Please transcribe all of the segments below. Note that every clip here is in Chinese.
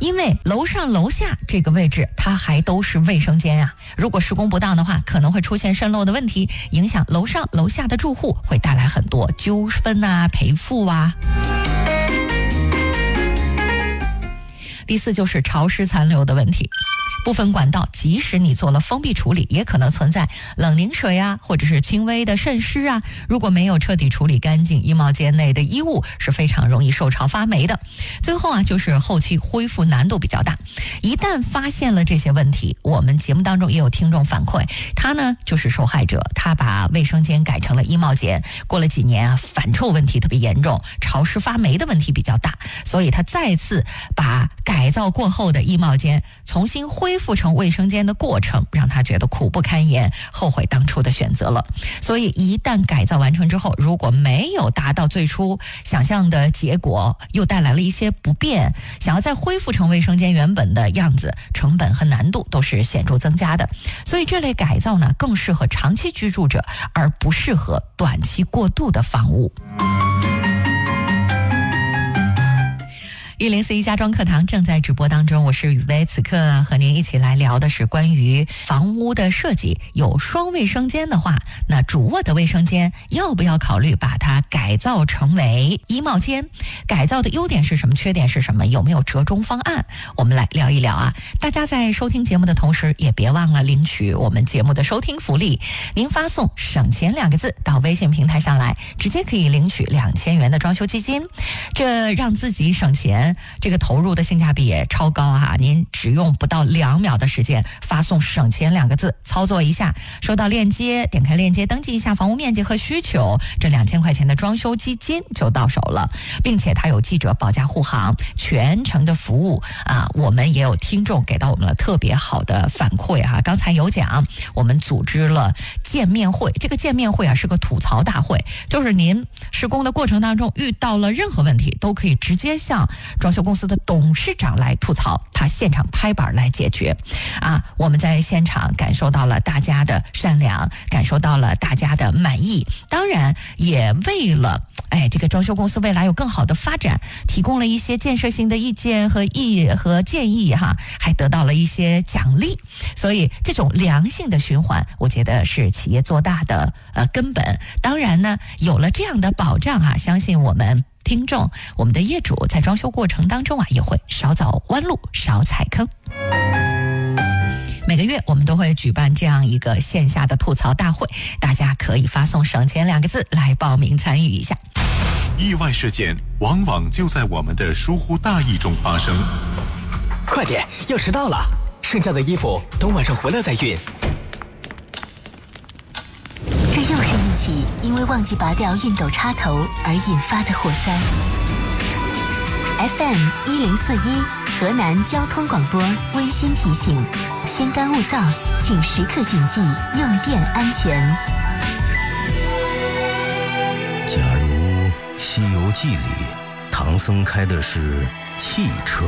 因为楼上楼下这个位置它还都是卫生间啊，如果施工不当的话，可能会出现渗漏的问题，影响楼上楼下的住户，会带来很多纠纷啊、赔付啊。第四就是潮湿残留的问题。部分管道即使你做了封闭处理，也可能存在冷凝水啊，或者是轻微的渗湿啊。如果没有彻底处理干净，衣帽间内的衣物是非常容易受潮发霉的。最后啊，就是后期恢复难度比较大。一旦发现了这些问题，我们节目当中也有听众反馈，他呢就是受害者，他把卫生间改成了衣帽间，过了几年啊，反臭问题特别严重，潮湿发霉的问题比较大，所以他再次把改造过后的衣帽间重新恢复成卫生间的过程，让他觉得苦不堪言，后悔当初的选择了。所以一旦改造完成之后，如果没有达到最初想象的结果，又带来了一些不便，想要再恢复成卫生间原本的样子，成本和难度都是显著增加的。所以这类改造呢，更适合长期居住者，而不适合短期过渡的房屋。1041家装课堂正在直播当中，我是雨薇，此刻和您一起来聊的是关于房屋的设计。有双卫生间的话，那主卧的卫生间要不要考虑把它改造成为衣帽间？改造的优点是什么？缺点是什么？有没有折中方案？我们来聊一聊啊！大家在收听节目的同时，也别忘了领取我们节目的收听福利。您发送“省钱”2个字到微信平台上来，直接可以领取2000元的装修基金，这让自己省钱。这个投入的性价比也超高啊！您只用不到2秒的时间，发送“省钱”2个字，操作一下，收到链接，点开链接，登记一下房屋面积和需求，这2000块钱的装修基金就到手了，并且它有记者保驾护航，全程的服务啊！我们也有听众给到我们了特别好的反馈哈。刚才有讲，我们组织了见面会，这个见面会啊是个吐槽大会，就是您施工的过程当中遇到了任何问题，都可以直接向装修公司的董事长来吐槽，他现场拍板来解决啊！我们在现场感受到了大家的善良，感受到了大家的满意，当然也为了这个装修公司未来有更好的发展，提供了一些建设性的意见和建议哈，还得到了一些奖励。所以这种良性的循环，我觉得是企业做大的根本。当然呢，有了这样的保障啊，相信我们听众，我们的业主在装修过程当中啊，也会少走弯路，少踩坑。每个月我们都会举办这样一个线下的吐槽大会，大家可以发送“省钱”2个字来报名参与一下。 意外事件往往就在我们的疏忽大意中发生。 快点，要迟到了，剩下的衣服等晚上回来再熨。 这又是一起因为忘记拔掉熨斗插头而引发的火灾。FM 1041河南交通广播温馨提醒：天干物燥，请时刻谨记用电安全。 假如《西游记》里唐僧开的是汽车，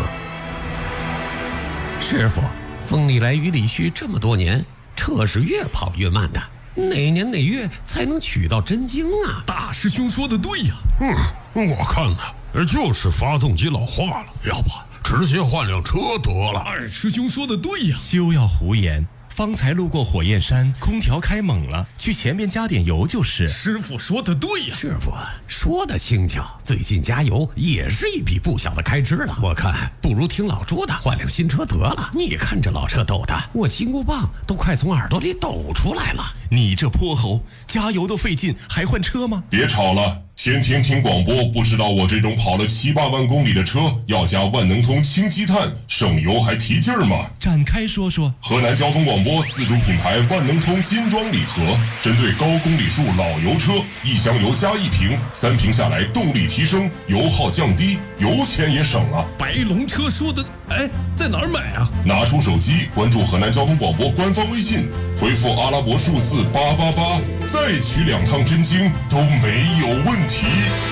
师傅，风里来雨里去这么多年，车是越跑越慢的，哪年哪月才能取到真经啊？ 大师兄说的对呀。我看呢，就是发动机老化了，要不直接换辆车得了。二师兄说的对呀。 休要胡言，方才路过火焰山，空调开猛了，去前面加点油就是。 师傅说的对呀。 师傅说的轻巧，最近加油也是一笔不小的开支了。我看不如听老朱的，换辆新车得了。你看这老车抖的，我金箍棒都快从耳朵里抖出来了。 你这泼猴，加油都费劲，还换车吗？ 别吵了，天天听广播，不知道我这种跑了7、8万公里的车要加万能通氢积碳，省油还提劲儿吗？ 展开说说。 河南交通广播自主品牌万能通金装礼盒，针对高公里数老油车，1箱油加1瓶，3瓶下来动力提升，油耗降低，油钱也省了。 白龙车说的，在哪儿买啊？ 拿出手机关注河南交通广播官方微信，回复阿拉伯数字888，再取2趟真经都没有问题。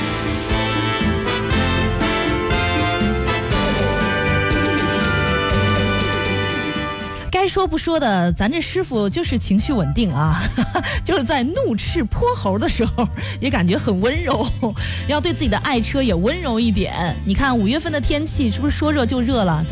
该说不说的，咱这师傅就是情绪稳定啊，就是在怒斥泼猴的时候也感觉很温柔，要对自己的爱车也温柔一点。你看5月份的天气是不是说热就热了？